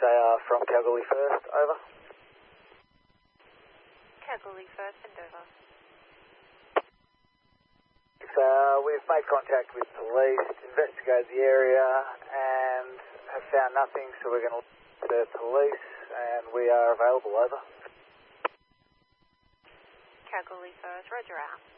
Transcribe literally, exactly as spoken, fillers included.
A R from Kalgoorlie First, over. Kalgoorlie First, and over. six A R, we've made contact with police, investigated the area, and have found nothing, so we're going to look to police, and we are available, over. Kalgoorlie First, roger out.